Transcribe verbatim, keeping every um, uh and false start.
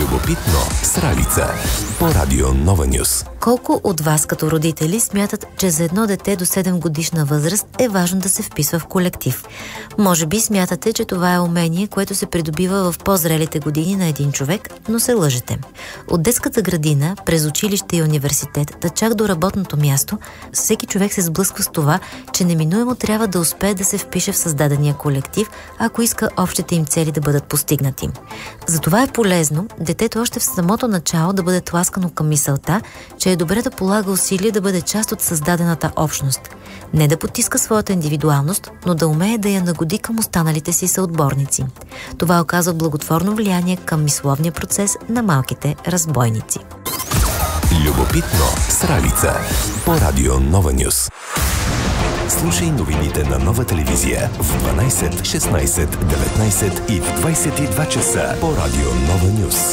Любопитно с Ралица по Радио Нова Нюз. Колко от вас като родители смятат, че за едно дете до седем годишна възраст е важно да се вписва в колектив? Може би смятате, че това е умение, което се придобива в по-зрелите години на един човек, но се лъжете. От детската градина, през училище и университет, да чак до работното място, всеки човек се сблъсква с това, че неминуемо трябва да успее да се впише в създадения колектив, ако иска общите им цели да бъдат постигнати. Затова е полезно детето още в самото начало да бъде тласкано към мисълта, че е добре да полага усилия да бъде част от създадената общност. Не да потиска своята индивидуалност, но да умее да я нагоди към останалите си съотборници. Това оказва благотворно влияние към мисловния процес на малките разбойници. Любопитно с Ралица по Радио Нова Нюз. Слушай новините на Нова телевизия в дванайсет, шестнайсет, деветнайсет и в двайсет и два часа по Радио Нова Нюз.